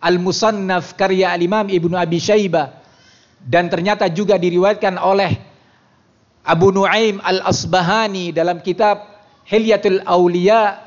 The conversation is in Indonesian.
Al-Musannaf karya Al-Imam Ibnu Abi Syaibah, dan ternyata juga diriwayatkan oleh Abu Nuaim Al-Asbahani dalam kitab Hilyatul Auliya